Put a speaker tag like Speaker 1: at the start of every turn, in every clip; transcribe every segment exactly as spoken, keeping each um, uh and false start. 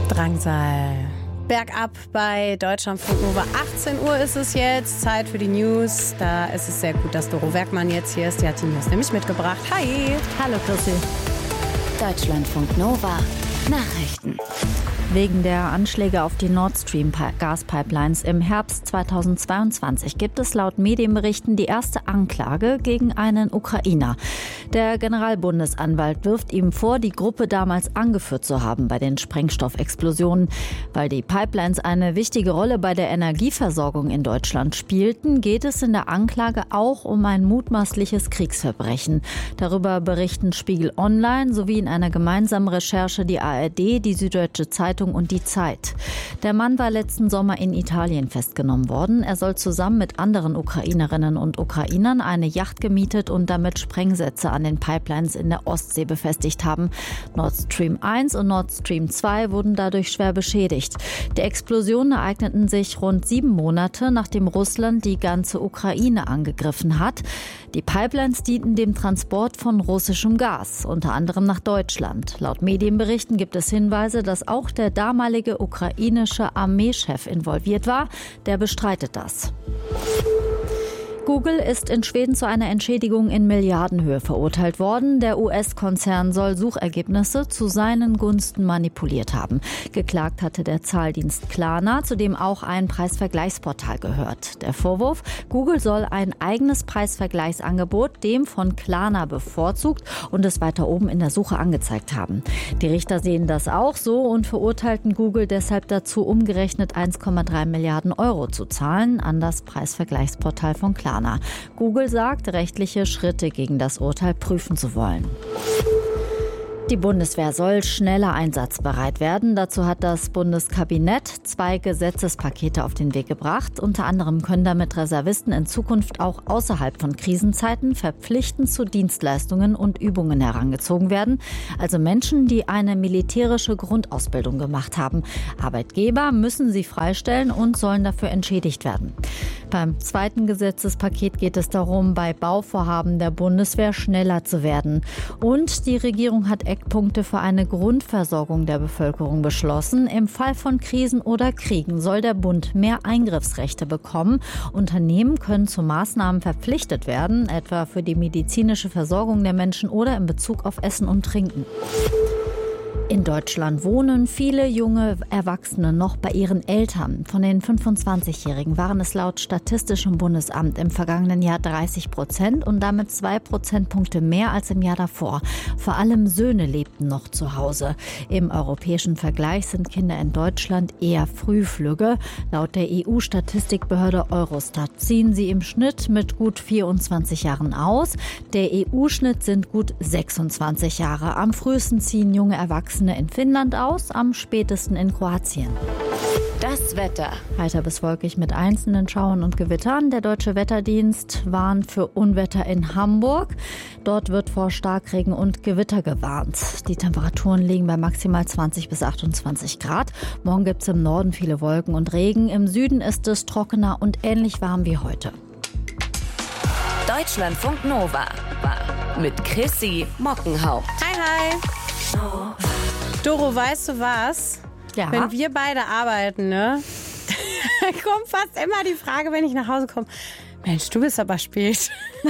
Speaker 1: Drangsal. Bergab bei Deutschlandfunk Nova. achtzehn Uhr ist es jetzt, Zeit für die News. Da ist es sehr gut, dass Doro Werkmann jetzt hier ist. Die hat die News nämlich mitgebracht. Hi.
Speaker 2: Hallo Chrissy.
Speaker 3: Deutschlandfunk Nova Nachrichten.
Speaker 2: Wegen der Anschläge auf die Nord Stream Gaspipelines im Herbst zweitausendzweiundzwanzig gibt es laut Medienberichten die erste Anklage gegen einen Ukrainer. Der Generalbundesanwalt wirft ihm vor, die Gruppe damals angeführt zu haben bei den Sprengstoffexplosionen. Weil die Pipelines eine wichtige Rolle bei der Energieversorgung in Deutschland spielten, geht es in der Anklage auch um ein mutmaßliches Kriegsverbrechen. Darüber berichten Spiegel Online sowie in einer gemeinsamen Recherche die A R D, die Süddeutsche Zeitung und die Zeit. Der Mann war letzten Sommer in Italien festgenommen worden. Er soll zusammen mit anderen Ukrainerinnen und Ukrainern eine Yacht gemietet und damit Sprengsätze an den Pipelines in der Ostsee befestigt haben. Nord Stream eins und Nord Stream zwei wurden dadurch schwer beschädigt. Die Explosionen ereigneten sich rund sieben Monate, nachdem Russland die ganze Ukraine angegriffen hat. Die Pipelines dienten dem Transport von russischem Gas, unter anderem nach Deutschland. Laut Medienberichten gibt es Hinweise, dass auch der damalige ukrainische Armeechef involviert war. Der bestreitet das. Google ist in Schweden zu einer Entschädigung in Milliardenhöhe verurteilt worden. Der U S-Konzern soll Suchergebnisse zu seinen Gunsten manipuliert haben. Geklagt hatte der Zahldienst Klarna, zu dem auch ein Preisvergleichsportal gehört. Der Vorwurf: Google soll ein eigenes Preisvergleichsangebot dem von Klarna bevorzugt und es weiter oben in der Suche angezeigt haben. Die Richter sehen das auch so und verurteilten Google deshalb dazu, umgerechnet eins Komma drei Milliarden Euro zu zahlen an das Preisvergleichsportal von Klarna. Google sagt, rechtliche Schritte gegen das Urteil prüfen zu wollen. Die Bundeswehr soll schneller einsatzbereit werden. Dazu hat das Bundeskabinett zwei Gesetzespakete auf den Weg gebracht. Unter anderem können damit Reservisten in Zukunft auch außerhalb von Krisenzeiten verpflichtend zu Dienstleistungen und Übungen herangezogen werden. Also Menschen, die eine militärische Grundausbildung gemacht haben. Arbeitgeber müssen sie freistellen und sollen dafür entschädigt werden. Beim zweiten Gesetzespaket geht es darum, bei Bauvorhaben der Bundeswehr schneller zu werden. Und die Regierung hat Eckpunkte für eine Grundversorgung der Bevölkerung beschlossen. Im Fall von Krisen oder Kriegen soll der Bund mehr Eingriffsrechte bekommen. Unternehmen können zu Maßnahmen verpflichtet werden, etwa für die medizinische Versorgung der Menschen oder in Bezug auf Essen und Trinken. In Deutschland wohnen viele junge Erwachsene noch bei ihren Eltern. Von den fünfundzwanzigjährigen waren es laut Statistischem Bundesamt im vergangenen Jahr dreißig Prozent und damit zwei Prozentpunkte mehr als im Jahr davor. Vor allem Söhne lebten noch zu Hause. Im europäischen Vergleich sind Kinder in Deutschland eher Frühflügge. Laut der E U-Statistikbehörde Eurostat ziehen sie im Schnitt mit gut vierundzwanzig Jahren aus. Der E U-Schnitt sind gut sechsundzwanzig Jahre. Am frühesten ziehen junge Erwachsene in Finnland aus, am spätesten in Kroatien.
Speaker 3: Das Wetter.
Speaker 2: Heiter bis wolkig mit einzelnen Schauern und Gewittern. Der Deutsche Wetterdienst warnt für Unwetter in Hamburg. Dort wird vor Starkregen und Gewitter gewarnt. Die Temperaturen liegen bei maximal zwanzig bis achtundzwanzig Grad. Morgen gibt es im Norden viele Wolken und Regen. Im Süden ist es trockener und ähnlich warm wie heute.
Speaker 3: Deutschlandfunk Nova mit Chrissy Mockenhaupt.
Speaker 1: Hi, hi. Doro, weißt du was?
Speaker 2: Ja.
Speaker 1: Wenn wir beide arbeiten, ne? kommt fast immer die Frage, wenn ich nach Hause komme: Mensch, du bist aber spät.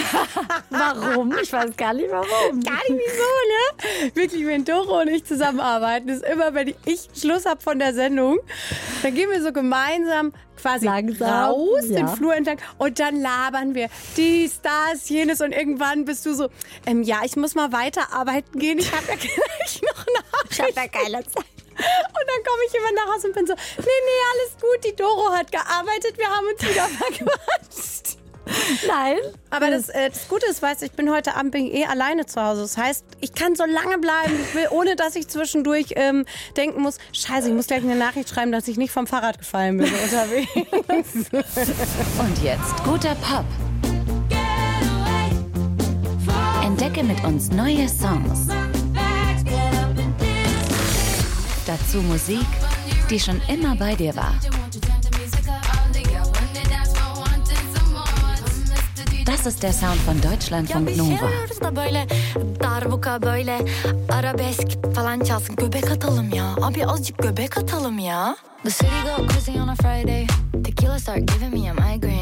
Speaker 2: Warum? Ich weiß gar nicht warum.
Speaker 1: Gar nicht wieso, ne? Wirklich, wenn Doro und ich zusammenarbeiten, ist immer, wenn ich Schluss habe von der Sendung, dann gehen wir so gemeinsam quasi
Speaker 2: Langsam,
Speaker 1: raus,
Speaker 2: ja.
Speaker 1: den Flur entlang, und dann labern wir dies, das, jenes, und irgendwann bist du so, ähm, ja, ich muss mal weiterarbeiten gehen, ich habe ja gleich noch Nachrichten.
Speaker 2: Ich habe ja keine Zeit.
Speaker 1: Und dann komme ich immer nach Hause und bin so, nee, nee, alles gut, die Doro hat gearbeitet, wir haben uns wieder verquatscht.
Speaker 2: Nein.
Speaker 1: Aber das, äh, das Gute ist, weißt du, ich bin heute Abend bin eh alleine zu Hause. Das heißt, ich kann so lange bleiben, ich will, ohne dass ich zwischendurch ähm, denken muss, scheiße, ich muss gleich eine Nachricht schreiben, dass ich nicht vom Fahrrad gefallen bin unterwegs.
Speaker 3: Und jetzt guter Pop. Entdecke mit uns neue Songs. Dazu Musik, die schon immer bei dir war. Das ist der Sound von Deutschlandfunk Nova.
Speaker 4: Darbuka böyle arabesk falan çalsın. Göbek atalım ya. Abi azıcık göbek atalım ya. The city go crazy on a Friday. Tequila start giving me a migraine.